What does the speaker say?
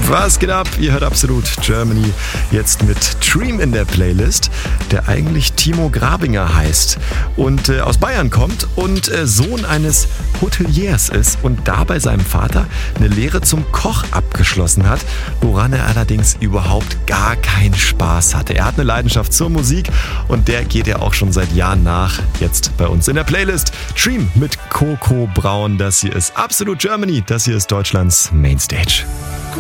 Was geht ab? Ihr hört Absolut Germany jetzt mit Dream in der Playlist, der eigentlich Timo Grabinger heißt und aus Bayern kommt und Sohn eines Hoteliers ist und da bei seinem Vater eine Lehre zum Koch abgeschlossen hat, woran er allerdings überhaupt gar keinen Spaß hatte. Er hat eine Leidenschaft zur Musik und der geht er auch schon seit Jahren nach. Jetzt bei uns in der Playlist Dream mit Coco Braun. Das hier ist Absolut Germany, das hier ist Deutschlands Mainstage.